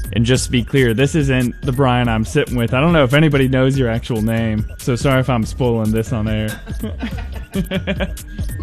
And just to be clear, this isn't the Brian I'm sitting with. I don't know if anybody knows your actual name, so sorry if I'm spoiling this on air.